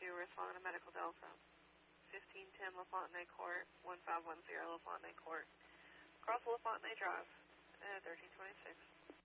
responding to Medical Delta. 1510 LaFontaine Court, 1510 LaFontaine Court. Across LaFontaine Drive, 1326.